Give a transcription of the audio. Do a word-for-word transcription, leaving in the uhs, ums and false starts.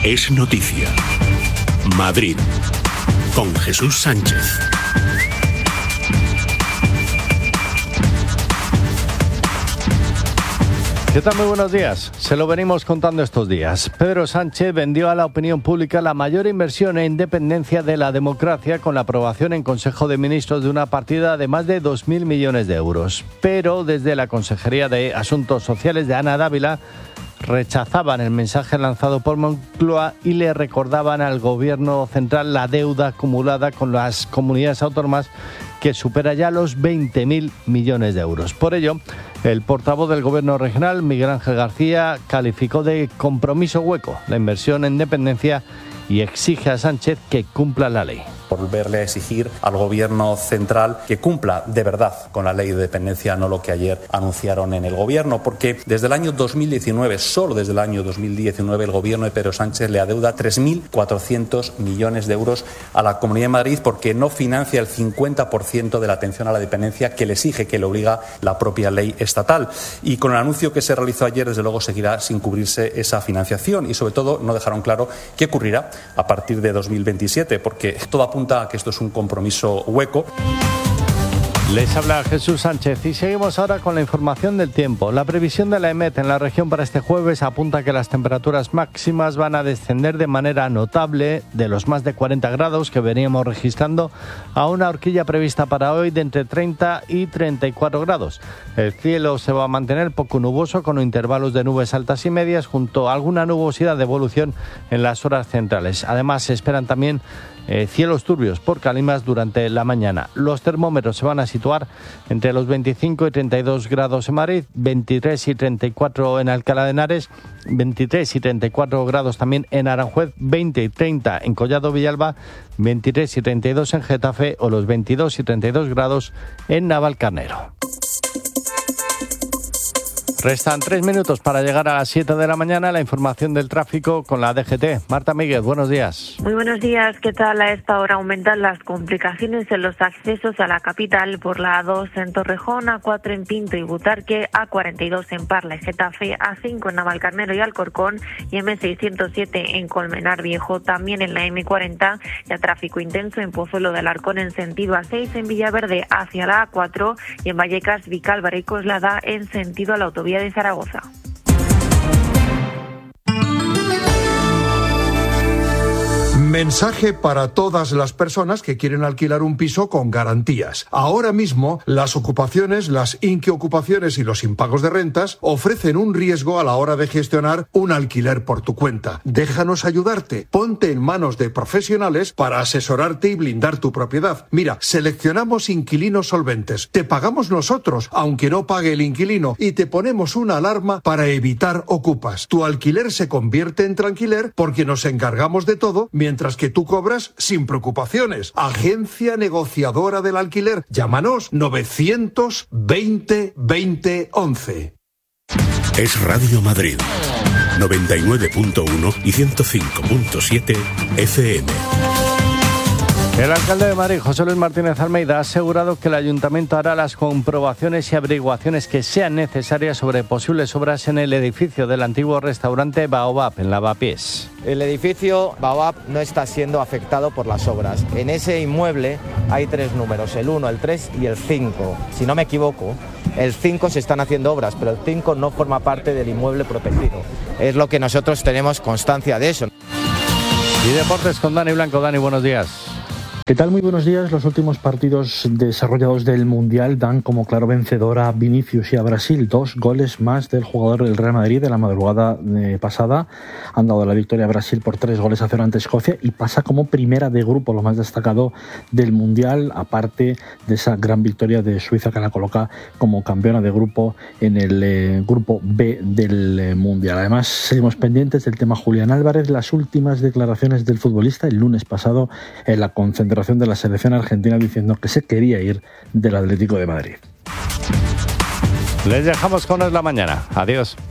Es noticia. Madrid, con Jesús Sánchez. ¿Qué tal? Muy buenos días. Se lo venimos contando estos días. Pedro Sánchez vendió a la opinión pública la mayor inversión en dependencia de la democracia con la aprobación en Consejo de Ministros de una partida de más de dos mil millones de euros. Pero desde la Consejería de Asuntos Sociales de Ana Dávila rechazaban el mensaje lanzado por Moncloa y le recordaban al Gobierno central la deuda acumulada con las comunidades autónomas que supera ya los veinte mil millones de euros. Por ello, el portavoz del Gobierno regional, Miguel Ángel García, calificó de compromiso hueco la inversión en dependencia y exige a Sánchez que cumpla la ley. Volverle a exigir al Gobierno central que cumpla de verdad con la ley de dependencia, no lo que ayer anunciaron en el Gobierno, porque desde el año dos mil diecinueve, solo desde el año dos mil diecinueve, el Gobierno de Pedro Sánchez le adeuda tres mil cuatrocientos millones de euros a la Comunidad de Madrid porque no financia el cincuenta por ciento de la atención a la dependencia que le exige, que le obliga la propia ley estatal. Y con el anuncio que se realizó ayer, desde luego, seguirá sin cubrirse esa financiación y, sobre todo, no dejaron claro qué ocurrirá a partir de dos mil veintisiete, porque todo apunta a que esto es un compromiso hueco. Les habla Jesús Sánchez y seguimos ahora con la información del tiempo. La previsión de la EMET en la región para este jueves apunta que las temperaturas máximas van a descender de manera notable de los más de cuarenta grados que veníamos registrando a una horquilla prevista para hoy de entre treinta y treinta y cuatro grados. El cielo se va a mantener poco nuboso con intervalos de nubes altas y medias junto a alguna nubosidad de evolución en las horas centrales. Además se esperan también Eh, cielos turbios por Calimas durante la mañana. Los termómetros se van a situar entre los veinticinco y treinta y dos grados en Madrid, veintitrés y treinta y cuatro en Alcalá de Henares, veintitrés y treinta y cuatro grados también en Aranjuez, veinte y treinta en Collado Villalba, veintitrés y treinta y dos en Getafe o los veintidós y treinta y dos grados en Navalcarnero. Restan tres minutos para llegar a las siete de la mañana. La información del tráfico con la D G T. Marta Míguez, buenos días. Muy buenos días. ¿Qué tal? A esta hora aumentan las complicaciones en los accesos a la capital por la A dos en Torrejón, A cuatro en Pinto y Butarque, A cuarenta y dos en Parla y Getafe, A cinco en Navalcarnero y Alcorcón y M seiscientos siete en Colmenar Viejo. También en la M cuarenta ya tráfico intenso en Pozuelo de Alarcón en sentido A seis, en Villaverde hacia la A cuatro y en Vallecas, Vicálvaro y Coslada en sentido a la autovía de Zaragoza. Mensaje para todas las personas que quieren alquilar un piso con garantías. Ahora mismo, las ocupaciones, las inquiocupaciones y los impagos de rentas ofrecen un riesgo a la hora de gestionar un alquiler por tu cuenta. Déjanos ayudarte. Ponte en manos de profesionales para asesorarte y blindar tu propiedad. Mira, seleccionamos inquilinos solventes. Te pagamos nosotros, aunque no pague el inquilino, y te ponemos una alarma para evitar ocupas. Tu alquiler se convierte en tranquiler porque nos encargamos de todo mientras Mientras que tú cobras sin preocupaciones. Agencia negociadora del alquiler. Llámanos novecientos veinte veinte once. Es Radio Madrid, noventa y nueve punto uno y ciento cinco punto siete F M. El alcalde de Madrid, José Luis Martínez Almeida, ha asegurado que el ayuntamiento hará las comprobaciones y averiguaciones que sean necesarias sobre posibles obras en el edificio del antiguo restaurante Baobab, en Lavapiés. El edificio Baobab no está siendo afectado por las obras. En ese inmueble hay tres números, el uno, el tres y el cinco. Si no me equivoco, el cinco se están haciendo obras, pero el cinco no forma parte del inmueble protegido. Es lo que nosotros tenemos constancia de eso. Y deportes con Dani Blanco. Dani, buenos días. ¿Qué tal? Muy buenos días. Los últimos partidos desarrollados del Mundial dan como claro vencedor a Vinicius y a Brasil. Dos goles más del jugador del Real Madrid de la madrugada eh, pasada han dado la victoria a Brasil por tres goles a cero ante Escocia y pasa como primera de grupo, lo más destacado del Mundial, aparte de esa gran victoria de Suiza que la coloca como campeona de grupo en el eh, grupo B del eh, Mundial. Además, seguimos pendientes del tema Julián Álvarez, las últimas declaraciones del futbolista el lunes pasado en la concentración de la selección argentina diciendo que se quería ir del Atlético de Madrid. Les dejamos con Es la Mañana. Adiós.